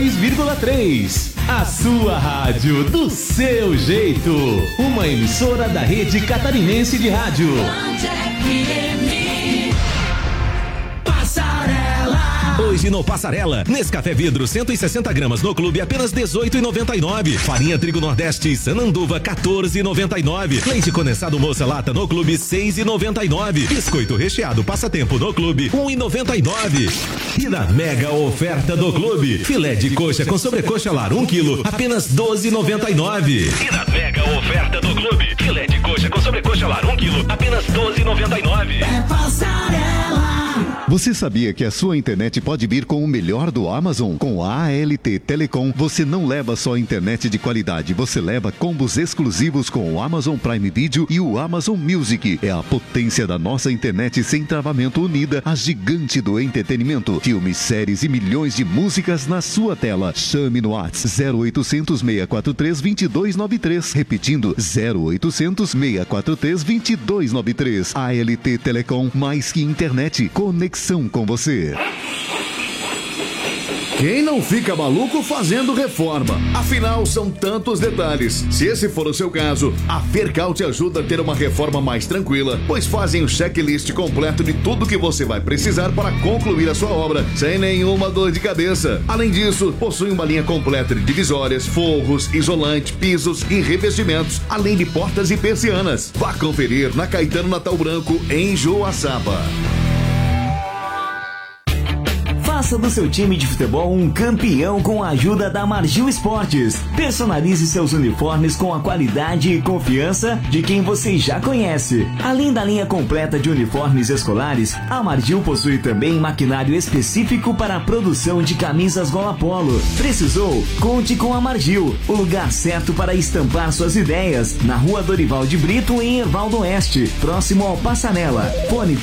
102,3. A sua rádio do seu jeito. Uma emissora da Rede Catarinense de Rádio. Hoje no Passarela, Nescafé Vidro 160 gramas no clube apenas R$18,99. Farinha Trigo Nordeste Sananduva 14,99. Leite condensado Moça Lata no clube 6,99. Biscoito recheado Passatempo no clube 1,99. E na mega oferta do clube, filé de coxa com sobrecoxa lar 1 kg apenas R$12,99. E na mega oferta do clube, filé de coxa com sobrecoxa lar 1 kg apenas R$12,99. É Passarela. Você sabia que a sua internet pode vir com o melhor do Amazon? Com a ALT Telecom, você não leva só internet de qualidade, você leva combos exclusivos com o Amazon Prime Video e o Amazon Music. É a potência da nossa internet sem travamento unida, a gigante do entretenimento. Filmes, séries e milhões de músicas na sua tela. Chame no WhatsApp 0800 643 2293. Repetindo, 0800 643 2293. ALT Telecom, mais que internet, conexão com você. Quem não fica maluco fazendo reforma? Afinal, são tantos detalhes. Se esse for o seu caso, a Fercal te ajuda a ter uma reforma mais tranquila, pois fazem um checklist completo de tudo que você vai precisar para concluir a sua obra, sem nenhuma dor de cabeça. Além disso, possui uma linha completa de divisórias, forros, isolante, pisos e revestimentos, além de portas e persianas. Vá conferir na Caetano Natal Branco, em Joaçaba. Faça do seu time de futebol um campeão com a ajuda da Margil Esportes. Personalize seus uniformes com a qualidade e confiança de quem você já conhece. Além da linha completa de uniformes escolares, a Margil possui também maquinário específico para a produção de camisas gola polo. Precisou? Conte com a Margil, o lugar certo para estampar suas ideias. Na Rua Dorival de Brito, em Erval do Oeste, próximo ao Passarela. Fone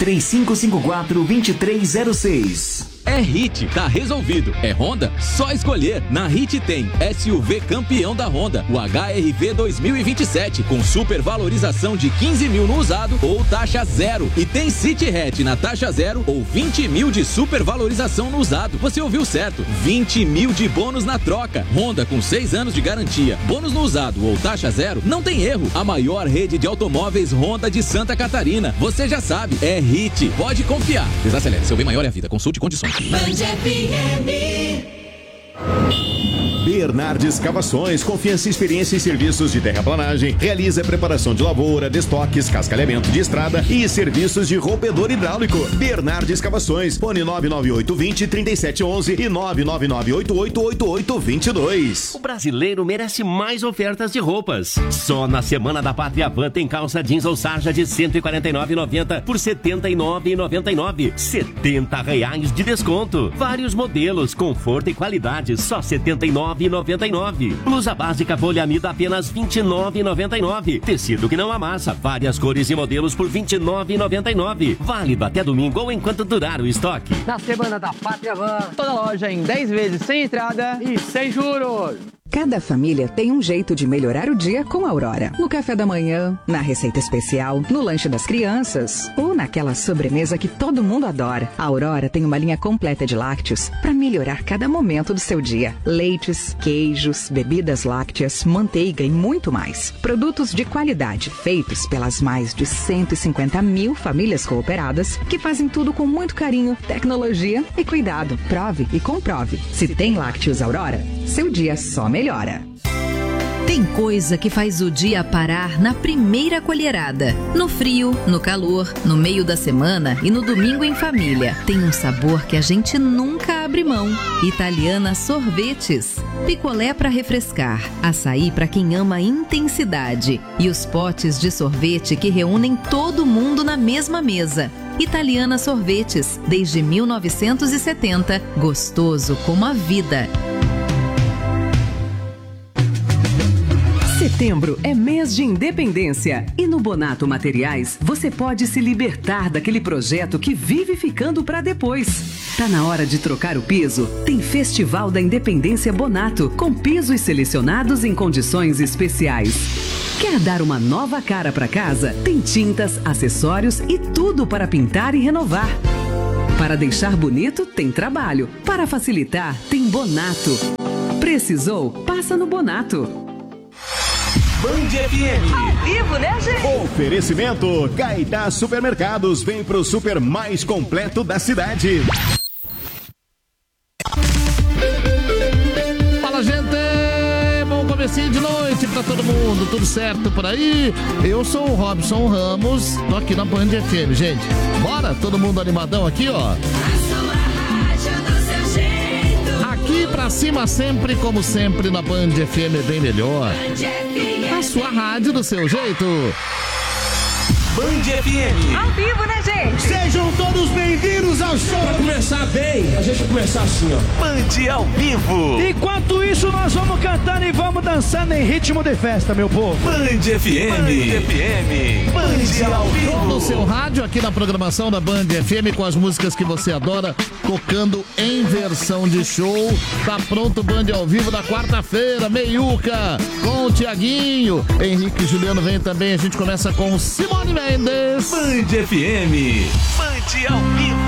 3554-2306. É Hit, tá resolvido. É Honda? Só escolher. Na Hit tem SUV campeão da Honda, o HR-V 2027, com supervalorização de 15 mil no usado ou taxa zero. E tem City Hatch na taxa zero ou 20 mil de supervalorização no usado. Você ouviu certo, 20 mil de bônus na troca. Honda com 6 anos de garantia, bônus no usado ou taxa zero, não tem erro. A maior rede de automóveis Honda de Santa Catarina. Você já sabe, é Hit. Pode confiar. Desacelere, seu bem maior é a vida. Consulte condições. Bernardes Escavações, confiança e experiência em serviços de terraplanagem, realiza preparação de lavoura, destoques, cascalhamento de estrada e serviços de rompedor hidráulico. Bernardes Escavações, fone 99820-3711 e 999888822. O brasileiro merece mais ofertas de roupas. Só na Semana da Pátria Van tem calça jeans ou sarja de R$ 149,90 por R$ 79,99. R$70 de desconto. Vários modelos, conforto e qualidade, só R$ 79,99. Blusa básica poliamida apenas R$ 29,99. Tecido que não amassa, várias cores e modelos por R$ 29,99. Válido até domingo ou enquanto durar o estoque. Na Semana da Pátria Van, toda loja em 10 vezes sem entrada e sem juros. Cada família tem um jeito de melhorar o dia com a Aurora. No café da manhã, na receita especial, no lanche das crianças ou naquela sobremesa que todo mundo adora. A Aurora tem uma linha completa de lácteos para melhorar cada momento do seu dia. Leites, queijos, bebidas lácteas, manteiga e muito mais. Produtos de qualidade feitos pelas mais de 150 mil famílias cooperadas que fazem tudo com muito carinho, tecnologia e cuidado. Prove e comprove. Se tem lácteos Aurora, seu dia só melhora. Tem coisa que faz o dia parar na primeira colherada. No frio, no calor, no meio da semana e no domingo em família. Tem um sabor que a gente nunca abre mão. Italiana Sorvetes. Picolé para refrescar, açaí para quem ama intensidade e os potes de sorvete que reúnem todo mundo na mesma mesa. Italiana Sorvetes, desde 1970, gostoso como a vida. Setembro é mês de independência e no Bonato Materiais você pode se libertar daquele projeto que vive ficando para depois. Tá na hora de trocar o piso? Tem Festival da Independência Bonato, com pisos selecionados em condições especiais. Quer dar uma nova cara para casa? Tem tintas, acessórios e tudo para pintar e renovar. Para deixar bonito, tem trabalho. Para facilitar, tem Bonato. Precisou? Passa no Bonato. Band FM. Ao vivo, né, gente? Oferecimento Caetá Supermercados. Vem pro super mais completo da cidade. Fala, gente! Bom comecinho de noite pra todo mundo. Tudo certo por aí? Eu sou o Robson Ramos. Tô aqui na Band FM, gente. Bora? Todo mundo animadão aqui, ó. Aqui pra cima sempre, como sempre, na Band FM é bem melhor. A sua rádio do seu jeito. Band FM. Ao vivo, né, gente? Sejam todos bem-vindos ao show. Pra começar bem, a gente vai começar assim, ó. Band ao vivo. Enquanto isso, nós vamos cantando e vamos dançando em ritmo de festa, meu povo. Band FM. Band FM. Band ao vivo. No seu rádio, aqui na programação da Band FM, com as músicas que você adora, tocando em versão de show. Tá pronto o Band ao vivo da quarta-feira, meiuca, com o Tiaguinho. Henrique e Juliano vem também. A gente começa com Simone Mendes. Band FM. Band ao vivo.